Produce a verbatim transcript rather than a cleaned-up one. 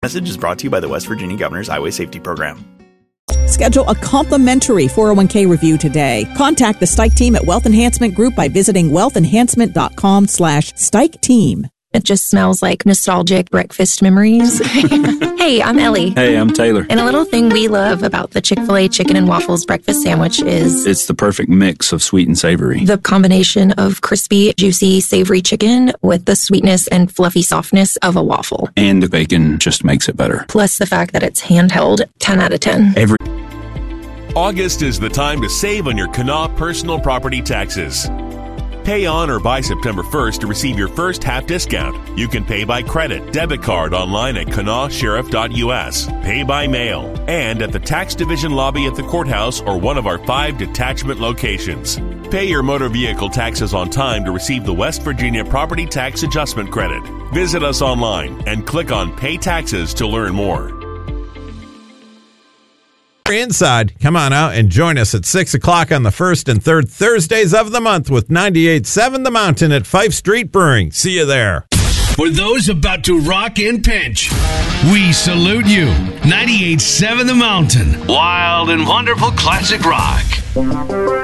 Message is brought to you by the West Virginia Governor's Highway Safety Program. Schedule a complimentary four oh one k review today. Contact the Stike team at Wealth Enhancement Group by visiting wealthenhancement.com slash Stike team. It just smells like nostalgic breakfast memories. Hey, I'm Ellie. Hey, I'm Taylor. And a little thing we love about the Chick-fil-A chicken and waffles breakfast sandwich is it's the perfect mix of sweet and savory. The combination of crispy, juicy, savory chicken with the sweetness and fluffy softness of a waffle. And the bacon just makes it better. Plus the fact that it's handheld, ten out of ten. Every August is the time to save on your Kanawha personal property taxes. Pay on or by September first to receive your first half discount. You can pay by credit, debit card online at kanawha sheriff dot u s, pay by mail, and at the tax division lobby at the courthouse or one of our five detachment locations. Pay your motor vehicle taxes on time to receive the West Virginia Property Tax Adjustment Credit. Visit us online and click on Pay Taxes to learn more. Inside, come on out and join us at six o'clock on the first and third Thursdays of the month with ninety-eight point seven The Mountain at Fife Street Brewing. See you there. For those about to rock and pinch, we salute you. ninety-eight point seven The Mountain. Wild and wonderful classic rock.